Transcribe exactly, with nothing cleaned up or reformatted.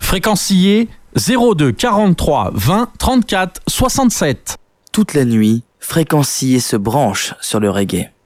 Fréquencier zéro deux quarante-trois vingt trente-quatre soixante-sept. Toute la nuit, Fréquencier se branche sur le reggae.